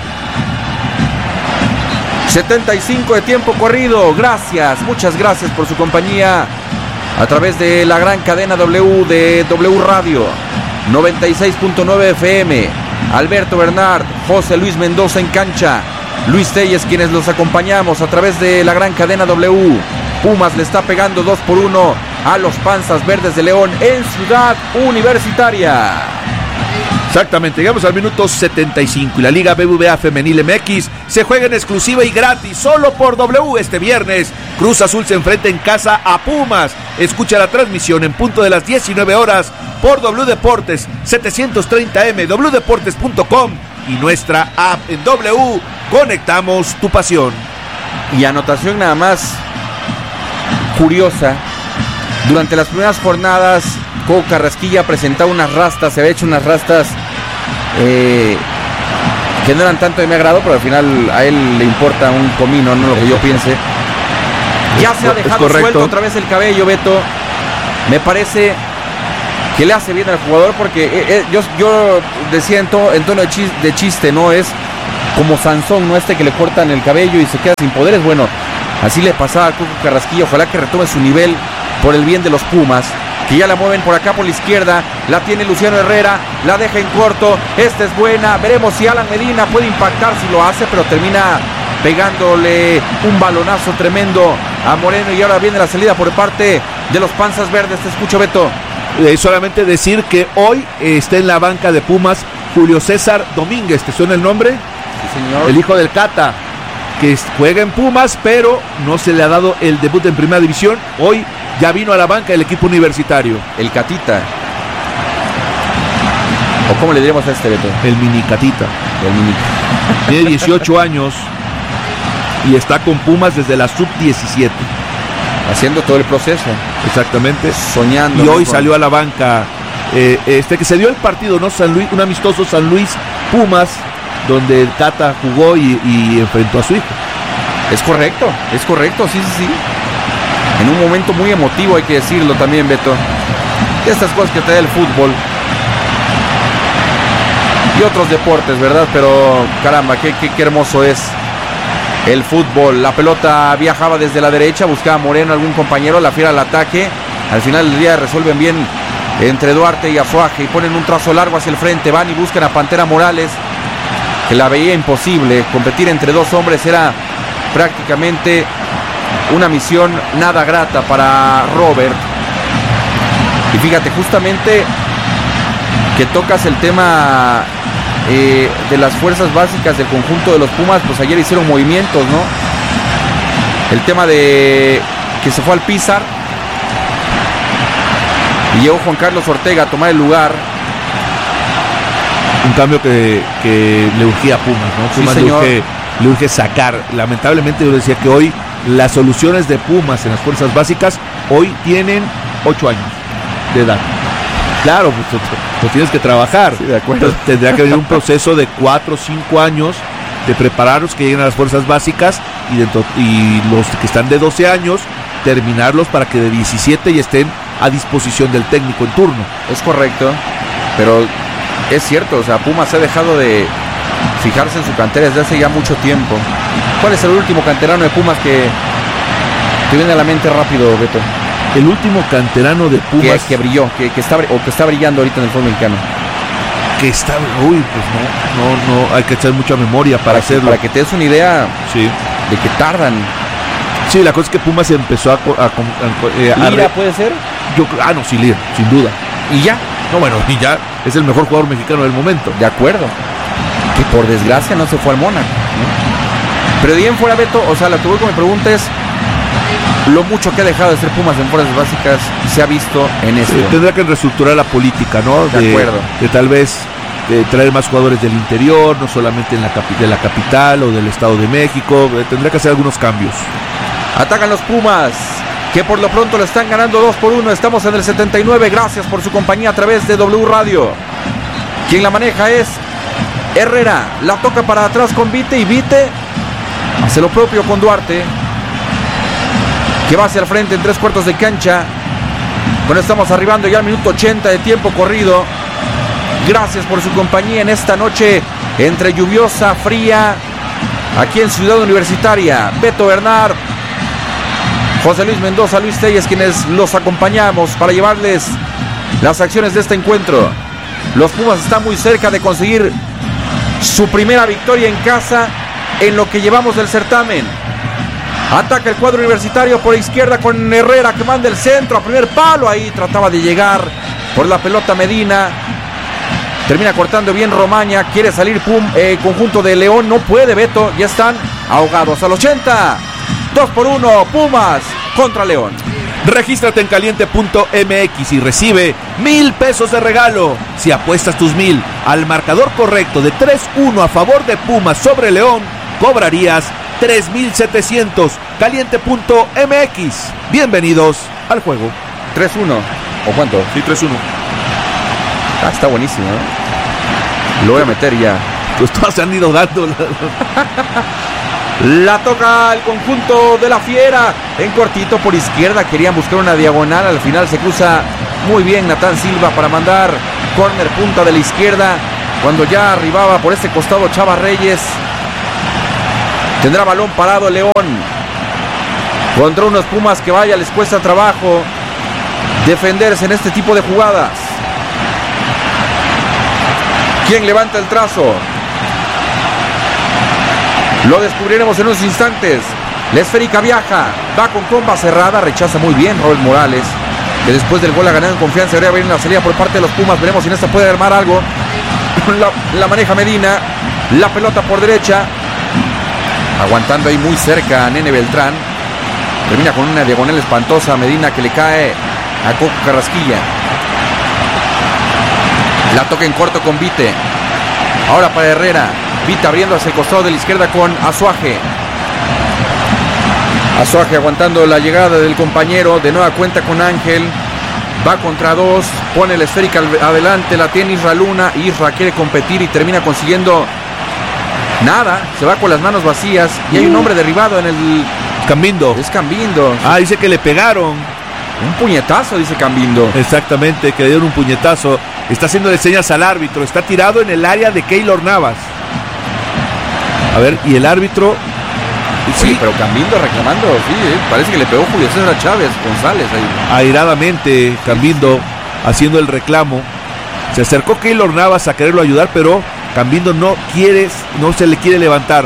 Speaker 2: setenta y cinco de tiempo corrido. Gracias, muchas gracias por su compañía a través de la gran cadena W de W Radio noventa y seis punto nueve F M. Alberto Bernard, José Luis Mendoza en cancha, Luis Telles quienes los acompañamos a través de la gran cadena W. Pumas le está pegando dos por uno a los Panzas Verdes de León en Ciudad Universitaria.
Speaker 1: Exactamente, llegamos al minuto setenta y cinco y la Liga B B V A Femenil M X se juega en exclusiva y gratis solo por W este viernes. Cruz Azul se enfrenta en casa a Pumas. Escucha la transmisión en punto de las diecinueve horas por W Deportes setecientos treinta M, doble u deportes punto com y nuestra app en W. Conectamos tu pasión.
Speaker 2: Y anotación nada más curiosa. Durante las primeras jornadas, Coco Carrasquilla presentaba unas rastas, se había hecho unas rastas eh, que no eran tanto de mi agrado, pero al final a él le importa un comino, no lo que yo piense. Ya se ha dejado suelto otra vez el cabello, Beto. Me parece que le hace bien al jugador, porque eh, eh, yo, yo decía en, to, en tono de chiste, de chiste, ¿no? Es como Sansón, ¿no? Este que le cortan el cabello y se queda sin poderes. Bueno, así le pasaba al Cuco Carrasquilla. Ojalá que retome su nivel por el bien de los Pumas, que ya la mueven por acá por la izquierda. La tiene Luciano Herrera, la deja en corto. Esta es buena, veremos si Alan Medina puede impactar, si lo hace, pero termina pegándole un balonazo tremendo a Moreno. Y ahora viene la salida por parte de los Panzas Verdes. Te escucho, Beto.
Speaker 1: Eh, solamente decir que hoy eh, está en la banca de Pumas Julio César Domínguez. ¿Te suena el nombre?
Speaker 2: Sí, señor.
Speaker 1: El hijo del Cata, que juega en Pumas, pero no se le ha dado el debut en primera división. Hoy ya vino a la banca del equipo universitario.
Speaker 2: El Catita. ¿O cómo le diremos a este, Beto?
Speaker 1: El mini Catita.
Speaker 2: El mini.
Speaker 1: Tiene dieciocho años y está con Pumas desde la sub diecisiete.
Speaker 2: Haciendo todo el proceso.
Speaker 1: Exactamente.
Speaker 2: Soñando.
Speaker 1: Y hoy con... salió a la banca eh, este que se dio el partido, ¿no? San Luis, un amistoso San Luis Pumas, donde el Tata jugó y, y enfrentó a su hijo.
Speaker 2: Es correcto, es correcto, sí, sí, sí. En un momento muy emotivo, hay que decirlo también, Beto. Estas cosas que trae el fútbol y otros deportes, ¿verdad? Pero caramba, qué, qué, qué hermoso es el fútbol. La pelota viajaba desde la derecha, buscaba Moreno, algún compañero, la fiera al ataque. Al final del día resuelven bien entre Duarte y Azuaje y ponen un trazo largo hacia el frente. Van y buscan a Pantera Morales, que la veía imposible. Competir entre dos hombres era prácticamente una misión nada grata para Robert. Y fíjate, justamente que tocas el tema eh, de las fuerzas básicas del conjunto de los Pumas, pues ayer hicieron movimientos, ¿no? El tema de que se fue al Pizar y llegó Juan Carlos Ortega a tomar el lugar.
Speaker 1: Un cambio que, que le urgía a Pumas, ¿no? Pumas
Speaker 2: sí,
Speaker 1: le, urge, le urge sacar. Lamentablemente yo decía que hoy las soluciones de Pumas en las fuerzas básicas hoy tienen ocho años de edad. Claro, pues lo tienes que trabajar.
Speaker 2: Sí, de acuerdo.
Speaker 1: Entonces, tendría que haber un proceso de cuatro o cinco años de prepararlos que lleguen a las fuerzas básicas y, dentro, y los que están de doce años, terminarlos para que de diecisiete ya estén a disposición del técnico en turno.
Speaker 2: Es correcto, pero es cierto, o sea, Pumas ha dejado de fijarse en su cantera desde hace ya mucho tiempo. ¿Cuál es el último canterano de Pumas que te viene a la mente rápido, Beto?
Speaker 1: El último canterano de Pumas
Speaker 2: que, que brilló, que, que está o que está brillando ahorita en el fútbol mexicano.
Speaker 1: Que está, uy, pues no, no, no, hay que echar mucha memoria para,
Speaker 2: para
Speaker 1: hacerlo.
Speaker 2: Que, para que te des una idea,
Speaker 1: sí,
Speaker 2: de que tardan.
Speaker 1: Sí, la cosa es que Pumas empezó a, a, a, a, a
Speaker 2: Lira puede ser.
Speaker 1: Yo, ah, no, sí, Lira, sin duda.
Speaker 2: Y ya.
Speaker 1: No, bueno, y ya es el mejor jugador mexicano del momento.
Speaker 2: De acuerdo. Que por desgracia no se fue al Mónaco, ¿no? Pero de bien fuera, Beto, o sea, lo que voy con mi pregunta es lo mucho que ha dejado de ser Pumas en fuerzas básicas se ha visto en esto.
Speaker 1: Sí, tendrá que reestructurar la política, ¿no?
Speaker 2: De, de acuerdo.
Speaker 1: De tal vez de traer más jugadores del interior, no solamente en la capi- de la capital o del Estado de México. Eh, tendrá que hacer algunos cambios.
Speaker 2: Atacan los Pumas, que por lo pronto le están ganando dos por uno. Estamos en el setenta y nueve. Gracias por su compañía a través de W Radio. Quien la maneja es Herrera. La toca para atrás con Vite y Vite hace lo propio con Duarte, que va hacia el frente en tres cuartos de cancha. Bueno, estamos arribando ya al minuto ochenta de tiempo corrido. Gracias por su compañía en esta noche entre lluviosa, fría, aquí en Ciudad Universitaria. Beto Bernard, José Luis Mendoza, Luis Telles, quienes los acompañamos para llevarles las acciones de este encuentro. Los Pumas están muy cerca de conseguir su primera victoria en casa en lo que llevamos del certamen. Ataca el cuadro universitario por izquierda con Herrera, que manda el centro a primer palo. Ahí trataba de llegar por la pelota Medina. Termina cortando bien Romaña. Quiere salir Pum, eh, conjunto de León. No puede, Beto. Ya están ahogados al ochenta. dos por uno. Pumas contra León.
Speaker 1: Regístrate en caliente punto m x y recibe mil pesos de regalo. Si apuestas tus mil al marcador correcto de tres uno a favor de Pumas sobre León, cobrarías tres mil setecientos. Caliente punto m x. Bienvenidos al juego.
Speaker 2: tres uno. ¿O cuánto?
Speaker 1: Sí, tres uno.
Speaker 2: Ah, está buenísimo, ¿no? Lo voy a meter ya.
Speaker 1: Pues todas se han ido dando.
Speaker 2: La toca el conjunto de la Fiera. En cortito por izquierda. Querían buscar una diagonal. Al final se cruza muy bien Natán Silva para mandar córner punta de la izquierda. Cuando ya arribaba por este costado Chava Reyes. Tendrá balón parado León. Contra unos Pumas que vaya, les cuesta trabajo defenderse en este tipo de jugadas. ¿Quién levanta el trazo? Lo descubriremos en unos instantes. La esférica viaja, va con comba cerrada, rechaza muy bien Robert Morales, que después del gol ha ganado en confianza. Debería haber una salida por parte de los Pumas. Veremos si en esta puede armar algo. La, la maneja Medina. La pelota por derecha. Aguantando ahí muy cerca a Nene Beltrán. Termina con una diagonal espantosa. Medina que le cae a Coco Carrasquilla. La toca en corto con Vite. Ahora para Herrera. Vite abriendo hacia el costado de la izquierda con Azuaje. Azuaje aguantando la llegada del compañero. De nueva cuenta con Ángel. Va contra dos. Pone la esférica adelante. La tiene Isra Luna. Isra quiere competir y termina consiguiendo nada. Se va con las manos vacías. Y hay un hombre derribado en el...
Speaker 1: Cambindo.
Speaker 2: Es Cambindo.
Speaker 1: Ah, dice que le pegaron.
Speaker 2: Un puñetazo, dice Cambindo.
Speaker 1: Exactamente, que le dieron un puñetazo. Está haciéndole señas al árbitro. Está tirado en el área de Keylor Navas. A ver, y el árbitro...
Speaker 2: Sí, Oye, pero Cambindo reclamando, sí, eh, parece que le pegó Julio César Chávez González ahí.
Speaker 1: Airadamente, Cambindo haciendo el reclamo. Se acercó Keylor Navas a quererlo ayudar, pero Cambindo no quiere, no se le quiere levantar.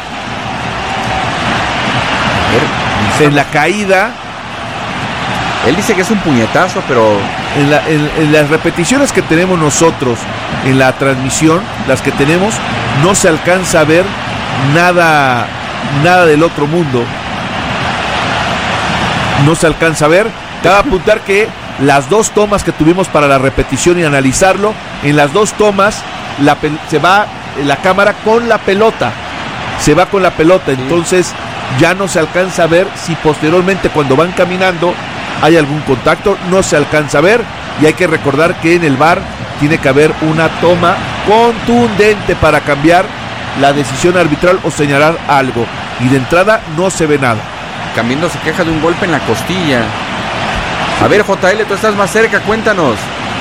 Speaker 1: A ver, en la caída...
Speaker 2: Él dice que es un puñetazo, pero...
Speaker 1: En, la, en, en las repeticiones que tenemos nosotros en la transmisión, las que tenemos, no se alcanza a ver nada, nada del otro mundo. No se alcanza a ver. Cabe apuntar que las dos tomas que tuvimos para la repetición y analizarlo, en las dos tomas la, se va la cámara con la pelota. Se va con la pelota, entonces ya no se alcanza a ver si posteriormente cuando van caminando hay algún contacto, no se alcanza a ver. Y hay que recordar que en el V A R tiene que haber una toma contundente para cambiar la decisión arbitral o señalar algo, y de entrada no se ve nada.
Speaker 2: Cambindo se queja de un golpe en la costilla. A ver, J L, tú estás más cerca, cuéntanos.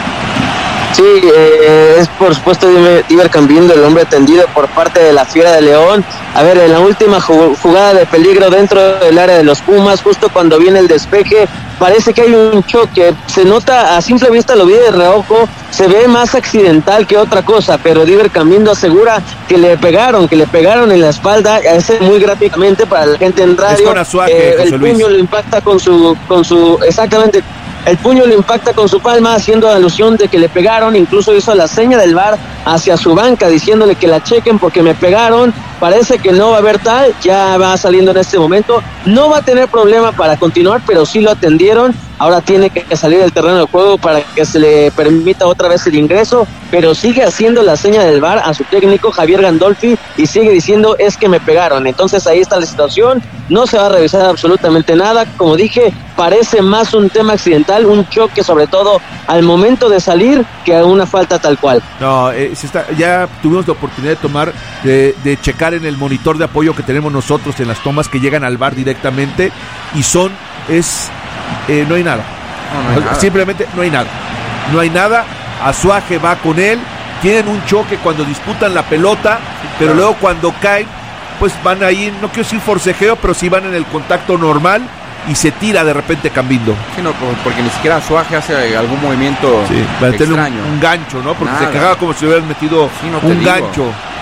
Speaker 3: Sí, eh, es por supuesto Diver Cambindo, el hombre tendido por parte de la Fiera de León. A ver, en la última jugada de peligro dentro del área de los Pumas, justo cuando viene el despeje, parece que hay un choque. Se nota, a simple vista lo vi de reojo, se ve más accidental que otra cosa, pero Diver Cambindo asegura que le pegaron, que le pegaron en la espalda, ese muy gráficamente para la gente en radio.
Speaker 1: Es con Azuaje,
Speaker 3: eh, el
Speaker 1: José Luis.
Speaker 3: puño lo impacta con su, con su, exactamente. El puño le impacta con su palma, haciendo alusión de que le pegaron. Incluso hizo la seña del V A R hacia su banca, diciéndole que la chequen porque me pegaron. Parece que no va a haber tal, ya va saliendo en este momento. No va a tener problema para continuar, pero sí lo atendieron. Ahora tiene que salir del terreno de juego para que se le permita otra vez el ingreso, pero sigue haciendo la seña del V A R a su técnico Javier Gandolfi y sigue diciendo es que me pegaron. Entonces ahí está la situación, no se va a revisar absolutamente nada. Como dije, parece más un tema accidental, un choque sobre todo al momento de salir, que una falta tal cual.
Speaker 1: No, eh, se está, ya tuvimos la oportunidad de tomar, de, de checar en el monitor de apoyo que tenemos nosotros en las tomas que llegan al V A R directamente, y son, es... Eh, no hay nada.
Speaker 2: No, no hay nada.
Speaker 1: Simplemente no hay nada. No hay nada. Azuaje va con él. Tienen un choque cuando disputan la pelota, sí, pero claro, luego cuando caen, pues van ahí, no quiero decir forcejeo, pero sí van en el contacto normal y se tira de repente Cambindo.
Speaker 2: Sí, no, porque ni siquiera Azuaje hace algún movimiento
Speaker 1: sí, para
Speaker 2: extraño.
Speaker 1: Tener un, un gancho, ¿no? Porque
Speaker 2: nada,
Speaker 1: se cagaba como si le hubieran metido
Speaker 2: sí, no
Speaker 1: un
Speaker 2: digo.
Speaker 1: gancho.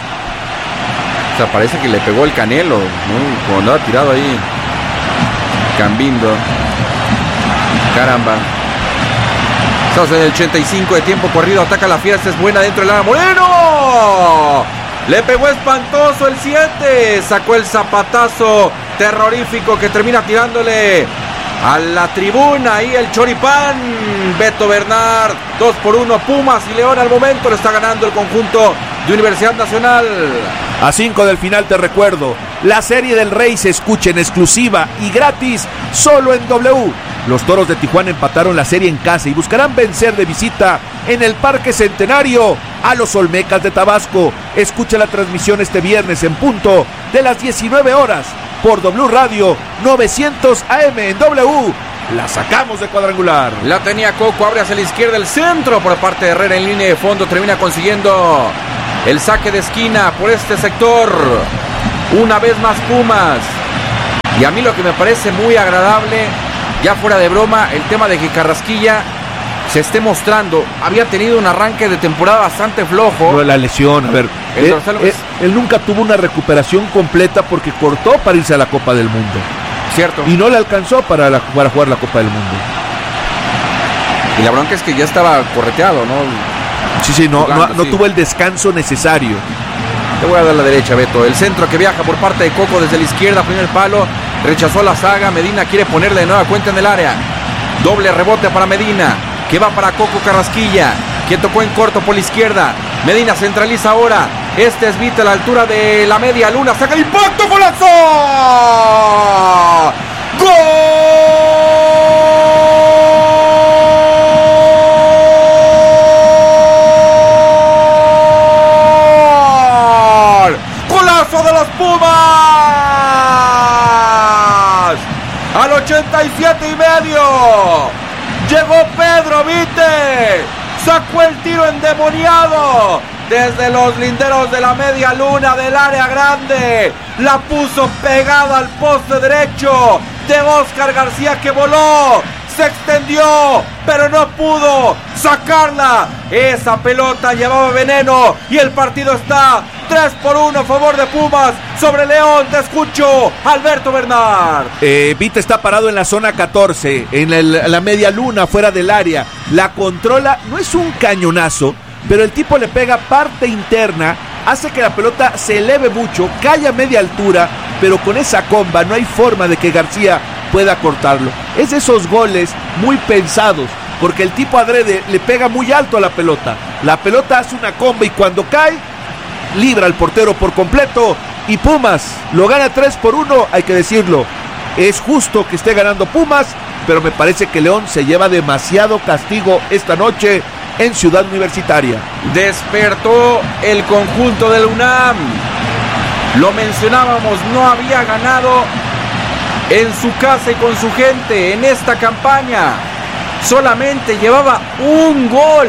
Speaker 2: O sea, parece que le pegó el Canelo, ¿no? Cuando andaba tirado ahí Cambindo. Caramba. Estamos en el ochenta y cinco de tiempo corrido. Ataca la Fiera. Esta es buena dentro del área. ¡Moreno! Le pegó espantoso el siete. Sacó el zapatazo terrorífico que termina tirándole a la tribuna. Ahí el choripán. Beto Bernard. dos por uno. Pumas y León al momento. Le está ganando el conjunto de Universidad Nacional.
Speaker 1: A cinco del final te recuerdo. La Serie del Rey se escucha en exclusiva y gratis solo en W. Los Toros de Tijuana empataron la serie en casa y buscarán vencer de visita en el Parque Centenario a los Olmecas de Tabasco. Escucha la transmisión este viernes en punto de las diecinueve horas por W Radio novecientos A M en W. La sacamos de cuadrangular.
Speaker 2: La tenía Coco, abre hacia la izquierda el centro por parte de Herrera en línea de fondo. Termina consiguiendo el saque de esquina por este sector. Una vez más Pumas. Y a mí lo que me parece muy agradable, ya fuera de broma, el tema de que Carrasquilla se esté mostrando. Había tenido un arranque de temporada bastante flojo.
Speaker 1: Pero la lesión, a ver,
Speaker 2: el
Speaker 1: él,
Speaker 2: dorsal,
Speaker 1: él, él nunca tuvo una recuperación completa porque cortó para irse a la Copa del Mundo.
Speaker 2: Cierto.
Speaker 1: Y no le alcanzó para, la, para jugar la Copa del Mundo.
Speaker 2: Y la bronca es que ya estaba correteado, ¿no?
Speaker 1: Sí, sí, no,
Speaker 2: Jugando,
Speaker 1: no, no
Speaker 2: sí.
Speaker 1: tuvo el descanso necesario.
Speaker 2: Te voy a dar la derecha, Beto. El centro que viaja por parte de Coco desde la izquierda, primer palo. Rechazó la saga. Medina quiere ponerle de nueva cuenta en el área. Doble rebote para Medina, que va para Coco Carrasquilla, quien tocó en corto por la izquierda. Medina centraliza ahora. Este es Vita a la altura de la media luna. Saca el impacto, golazo. ¡Gol! ¡Golazo de los Pumas! Al ochenta y siete y medio. Llegó Pedro Vite. Sacó el tiro endemoniado desde los linderos de la media luna del área grande. La puso pegada al poste derecho de Óscar García, que voló, se extendió, pero no pudo sacarla. Esa pelota llevaba veneno y el partido está tres por uno a favor de Pumas sobre León. Te escucho, Alberto Bernard.
Speaker 1: Eh, Vita está parado en la zona catorce, en el, la media luna, fuera del área. La controla, no es un cañonazo, pero el tipo le pega parte interna, hace que la pelota se eleve mucho, cae a media altura, pero con esa comba no hay forma de que García pueda cortarlo. Es de esos goles muy pensados, porque el tipo adrede le pega muy alto a la pelota. La pelota hace una comba y cuando cae, libra al portero por completo. Y Pumas lo gana tres por uno, hay que decirlo. Es justo que esté ganando Pumas, pero me parece que León se lleva demasiado castigo esta noche en Ciudad Universitaria.
Speaker 2: Despertó el conjunto del UNAM. Lo mencionábamos, no había ganado en su casa y con su gente en esta campaña. Solamente llevaba un gol.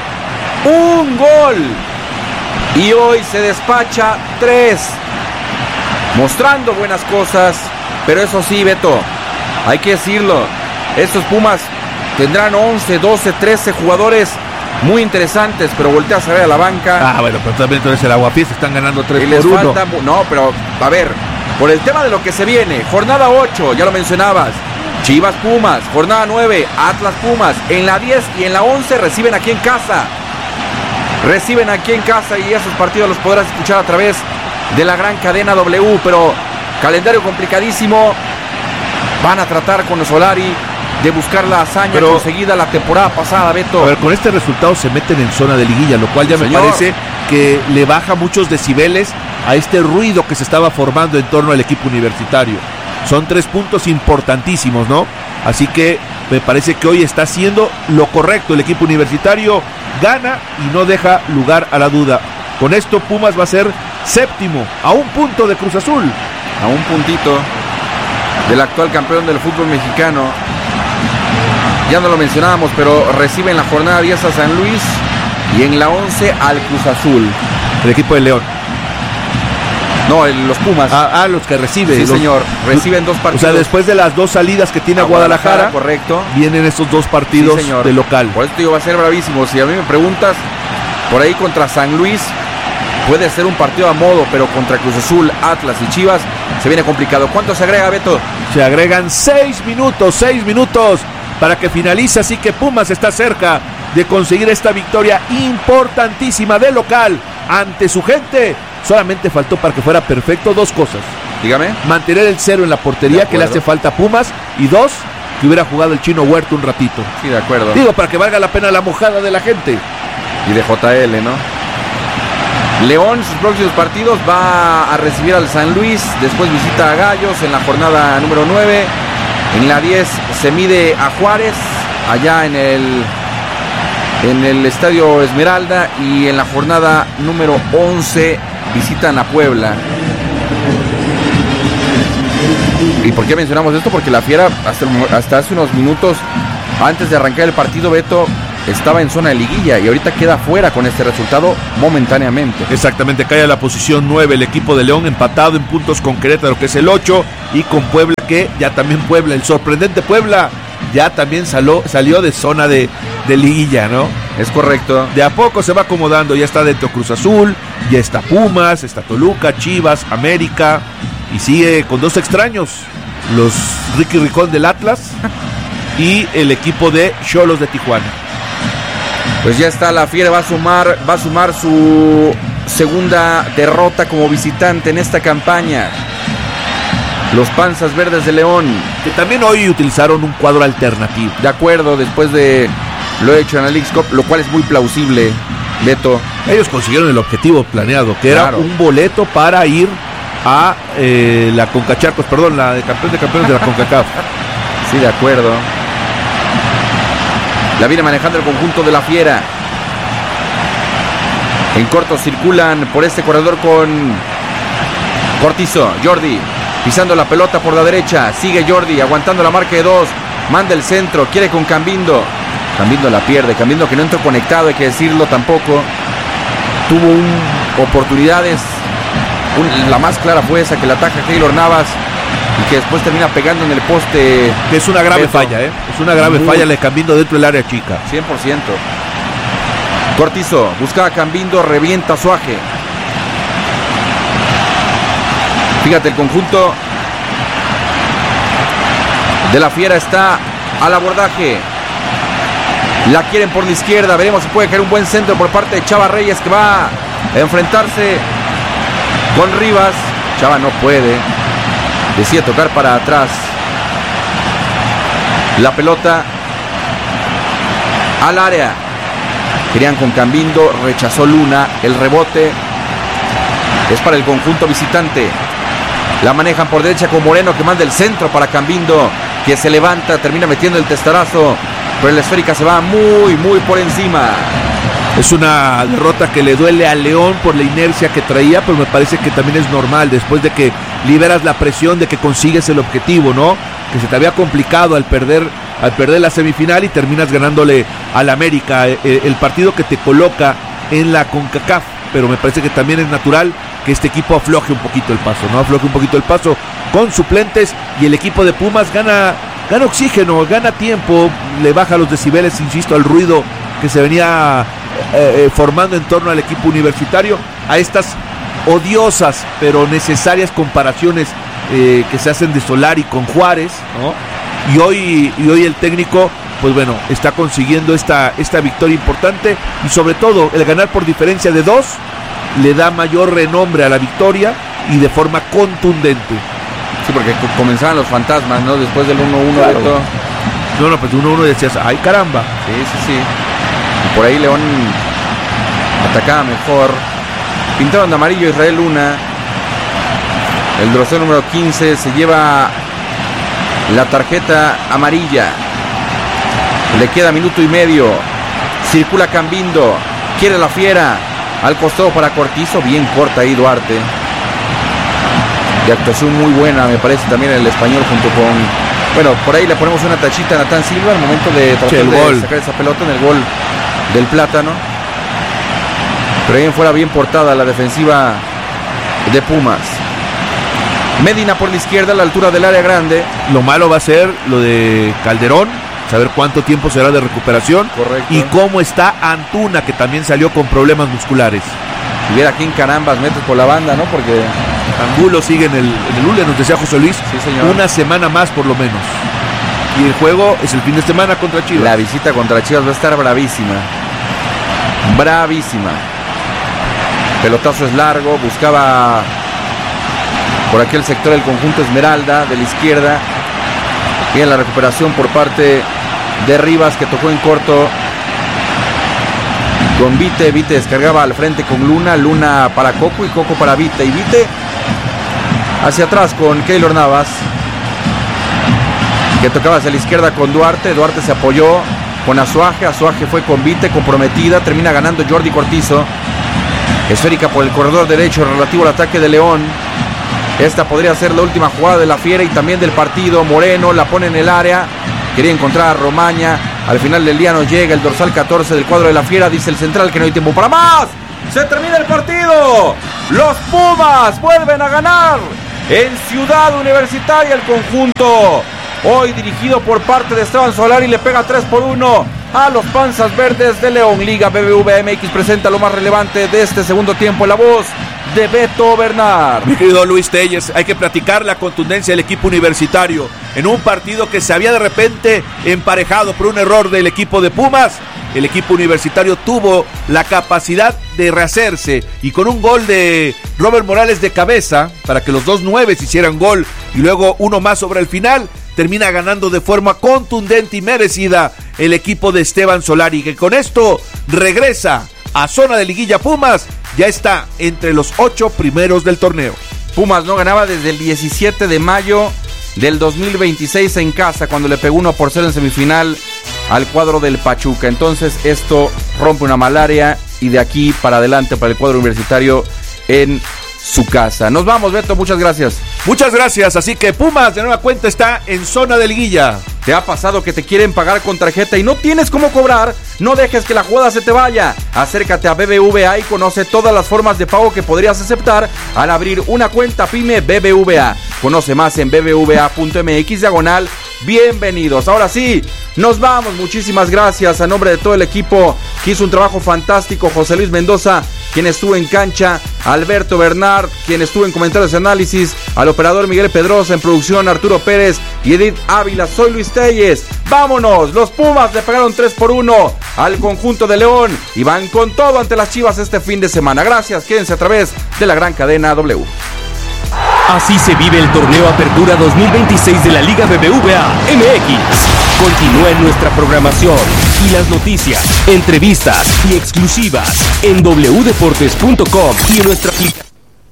Speaker 2: Un gol. Y hoy se despacha tres. Mostrando buenas cosas. Pero eso sí, Beto, hay que decirlo, estos Pumas tendrán once, doce, trece jugadores muy interesantes, pero volteas a ver a la banca.
Speaker 1: Ah, bueno, pero también entonces el Aguafiestas están ganando tres
Speaker 2: y les
Speaker 1: por uno.
Speaker 2: falta, no, pero a ver, por el tema de lo que se viene, jornada ocho, ya lo mencionabas, Chivas Pumas, jornada nueve, Atlas Pumas, en la diez y en la once reciben aquí en casa. Reciben aquí en casa y esos partidos los podrás escuchar a través de la gran cadena W, pero calendario complicadísimo. Van a tratar con los Solari de buscar la hazaña pero, conseguida la temporada pasada, Beto.
Speaker 1: A ver, con este resultado se meten en zona de liguilla, lo cual ya Señor. me parece que le baja muchos decibeles a este ruido que se estaba formando en torno al equipo universitario. Son tres puntos importantísimos, ¿no? Así que me parece que hoy está haciendo lo correcto el equipo universitario, gana y no deja lugar a la duda. Con esto Pumas va a ser séptimo, a un punto de Cruz Azul.
Speaker 2: A un puntito del actual campeón del fútbol mexicano. Ya no lo mencionábamos, pero recibe en la jornada diez a San Luis y en la once al Cruz Azul.
Speaker 1: El equipo de León.
Speaker 2: No, el, los Pumas.
Speaker 1: Ah, ah, los que recibe.
Speaker 2: Sí,
Speaker 1: los,
Speaker 2: señor. Reciben dos partidos.
Speaker 1: O sea, después de las dos salidas que tiene a Guadalajara, Guadalajara,
Speaker 2: correcto,
Speaker 1: vienen estos dos partidos sí, de local.
Speaker 2: Por esto digo, va a ser bravísimo. Si a mí me preguntas, por ahí contra San Luis puede ser un partido a modo, pero contra Cruz Azul, Atlas y Chivas se viene complicado. ¿Cuánto se agrega, Beto?
Speaker 1: Se agregan seis minutos, seis minutos para que finalice, así que Pumas está cerca de conseguir esta victoria importantísima de local ante su gente. Solamente faltó para que fuera perfecto dos cosas.
Speaker 2: Dígame.
Speaker 1: Mantener el cero en la portería, que le hace falta a Pumas, y dos, que hubiera jugado el Chino Huerta un ratito.
Speaker 2: Sí, de acuerdo.
Speaker 1: Digo, para que valga la pena la mojada de la gente.
Speaker 2: Y de J L, ¿no? León, sus próximos partidos, va a recibir al San Luis, después visita a Gallos en la jornada número nueve, en la diez se mide a Juárez, allá en el en el Estadio Esmeralda, y en la jornada número once visitan a Puebla. ¿Y por qué mencionamos esto? Porque la Fiera hasta, hasta hace unos minutos antes de arrancar el partido, Beto, estaba en zona de liguilla y ahorita queda fuera con este resultado momentáneamente.
Speaker 1: Exactamente, cae a la posición nueve el equipo de León, empatado en puntos con Querétaro, que es el ocho, y con Puebla, que ya también Puebla, el sorprendente Puebla, ya también salió, salió de zona de, de liguilla, ¿no?
Speaker 2: Es correcto.
Speaker 1: De a poco se va acomodando, ya está dentro Cruz Azul, ya está Pumas, está Toluca, Chivas, América, y sigue con dos extraños, los Ricky Ricón del Atlas y el equipo de Xolos de Tijuana.
Speaker 2: Pues ya está, la Fiera va a sumar, va a sumar su segunda derrota como visitante en esta campaña. Los Panzas Verdes de León,
Speaker 1: que también hoy utilizaron un cuadro alternativo.
Speaker 2: De acuerdo, después de lo hecho en la Leagues Cup, lo cual es muy plausible, Beto.
Speaker 1: Ellos consiguieron el objetivo planeado, que
Speaker 2: claro.
Speaker 1: era un boleto para ir a eh, la CONCACHACOS, perdón, la de campeón de campeones de la CONCACAF.
Speaker 2: Sí, de acuerdo. La viene manejando el conjunto de la Fiera. En corto circulan por este corredor con Cortizo. Jordi pisando la pelota por la derecha. Sigue Jordi aguantando la marca de dos. Manda el centro. Quiere con Cambindo. Cambindo la pierde. Cambindo que no entró conectado, hay que decirlo tampoco. Tuvo un, oportunidades. Un, la más clara fue esa que la ataja Keylor Navas y que después termina pegando en el poste.
Speaker 1: Que es una grave
Speaker 2: Beto.
Speaker 1: falla, ¿eh? Es una grave
Speaker 2: Muy.
Speaker 1: falla, le Cambindo dentro del área chica.
Speaker 2: cien por ciento. Cortizo buscaba a Cambindo, revienta Suaje. Fíjate, el conjunto de la Fiera está al abordaje. La quieren por la izquierda. Veremos si puede caer un buen centro por parte de Chava Reyes, que va a enfrentarse con Rivas. Chava no puede. Decide tocar para atrás. La pelota al área. Querían con Cambindo, rechazó Luna. El rebote es para el conjunto visitante. La manejan por derecha con Moreno, que manda el centro para Cambindo, que se levanta, termina metiendo el testarazo, pero la esférica se va muy, muy por encima.
Speaker 1: Es una derrota que le duele a León por la inercia que traía, pero me parece que también es normal después de que liberas la presión de que consigues el objetivo, ¿no? Que se te había complicado al perder, al perder la semifinal y terminas ganándole al América, el, el partido que te coloca en la CONCACAF, pero me parece que también es natural que este equipo afloje un poquito el paso, ¿no? Afloje un poquito el paso con suplentes y el equipo de Pumas gana, gana oxígeno, gana tiempo, le baja los decibeles, insisto, al ruido que se venía eh, formando en torno al equipo universitario, a estas odiosas pero necesarias comparaciones eh, que se hacen de Solari con Juárez, ¿no? Y hoy, y hoy el técnico, pues bueno, está consiguiendo esta, esta victoria importante y sobre todo el ganar por diferencia de dos le da mayor renombre a la victoria y de forma contundente.
Speaker 2: Sí, porque comenzaban los fantasmas, ¿no? Después del uno uno.
Speaker 1: Claro.
Speaker 2: De todo.
Speaker 1: No, no, pues uno uno decías, ay caramba.
Speaker 2: Sí, sí, sí. Y por ahí León atacaba mejor. Pintaron de amarillo Israel Luna. El dorsal número quince se lleva la tarjeta amarilla. Le queda minuto y medio. Circula Cambindo. Quiere la Fiera. Al costado para Cortizo. Bien corta ahí Duarte. De actuación muy buena, me parece, también el español junto con... Bueno, por ahí le ponemos una tachita a Natán Silva al momento de tratar
Speaker 1: Sí, el
Speaker 2: de
Speaker 1: gol.
Speaker 2: sacar esa pelota en el gol del Plátano. Pero ahí en fuera bien portada la defensiva de Pumas. Medina por la izquierda a la altura del área grande.
Speaker 1: Lo malo va a ser lo de Calderón, saber cuánto tiempo será de recuperación.
Speaker 2: Correcto.
Speaker 1: Y cómo está Antuna, que también salió con problemas musculares.
Speaker 2: Y ver a quién carambas metes por la banda, ¿no? Porque
Speaker 1: Angulo sigue en el, en el Ule, nos decía José Luis,
Speaker 2: Sí, señor.
Speaker 1: una semana más por lo menos. Y el juego es el fin de semana contra Chivas.
Speaker 2: la visita contra Chivas va a estar bravísima. Bravísima. Pelotazo es largo, buscaba por aquel sector el conjunto Esmeralda de la izquierda. Bien la recuperación por parte de Rivas, que tocó en corto con Vite. Vite descargaba al frente con Luna. Luna para Coco y Coco para Vite. Y Vite hacia atrás con Keylor Navas, que tocaba hacia la izquierda con Duarte. Duarte se apoyó con Azuaje. Azuaje fue con Vite, comprometida, termina ganando Jordi Cortizo. Esférica por el corredor derecho relativo al ataque de León. Esta podría ser la última jugada de la Fiera y también del partido. Moreno la pone en el área, quería encontrar a Romaña. Al final del día nos llega el dorsal catorce del cuadro de la Fiera. Dice el central que no hay tiempo para más. Se termina el partido. Los Pumas vuelven a ganar en Ciudad Universitaria. El conjunto hoy dirigido por parte de Esteban Solari le pega tres por uno a los Panzas Verdes de León. Liga B B V A M X presenta lo más relevante de este segundo tiempo. La voz de Beto Bernard.
Speaker 1: Mi querido Luis Telles, hay que platicar la contundencia del equipo universitario en un partido que se había de repente emparejado por un error del equipo de Pumas. El equipo universitario tuvo la capacidad de rehacerse y con un gol de Robert Morales de cabeza para que los dos nueves hicieran gol y luego uno más sobre el final, termina ganando de forma contundente y merecida el equipo de Esteban Solari, que con esto regresa a zona de liguilla. Pumas ya está entre los ocho primeros del torneo.
Speaker 2: Pumas no ganaba desde el diecisiete de mayo del dos mil veintiséis en casa, cuando le pegó uno por cero en semifinal al cuadro del Pachuca. Entonces esto rompe una malaria y de aquí para adelante para el cuadro universitario en su casa. Nos vamos, Beto, muchas gracias.
Speaker 1: Muchas gracias, así que Pumas de nueva cuenta está en zona de liguilla.
Speaker 2: ¿Te ha pasado que te quieren pagar con tarjeta y no tienes cómo cobrar? No dejes que la jugada se te vaya. Acércate a B B V A y conoce todas las formas de pago que podrías aceptar al abrir una cuenta PYME B B V A. Conoce más en b b v a punto m x diagonal bienvenidos. Ahora sí, nos vamos. Muchísimas gracias a nombre de todo el equipo que hizo un trabajo fantástico. José Luis Mendoza, quien estuvo en cancha, Alberto Bernard, quien estuvo en comentarios y análisis, al operador Miguel Pedrosa, en producción Arturo Pérez y Edith Ávila. Soy Luis Telles. Vámonos, los Pumas le pegaron tres por uno al conjunto de León y van con todo ante las Chivas este fin de semana. Gracias, quédense a través de la gran cadena W.
Speaker 4: Así se vive el torneo Apertura dos mil veintiséis de la Liga B B V A M X. Continúa en nuestra programación y las noticias, entrevistas y exclusivas en w deportes punto com y en nuestra aplicación.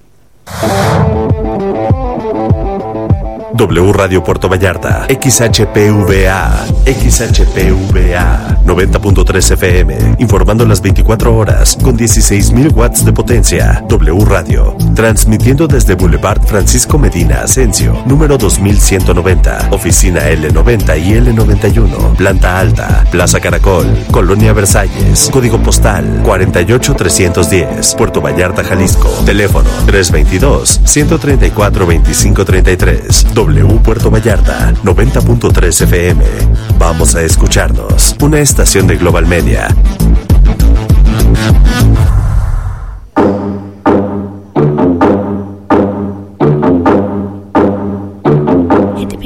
Speaker 5: W Radio Puerto Vallarta, X H P V A, X H P V A, noventa punto tres F M, informando las veinticuatro horas con dieciséis mil watts de potencia. W Radio, transmitiendo desde Boulevard Francisco Medina Asensio, número dos mil ciento noventa, oficina L noventa y L noventa y uno, planta alta, Plaza Caracol, Colonia Versalles, código postal cuarenta y ocho trescientos diez, Puerto Vallarta, Jalisco, teléfono tres veintidós, ciento treinta y cuatro, veinticinco treinta y tres. W Puerto Vallarta, noventa punto tres F M. Vamos a escucharnos. Una estación de Global Media.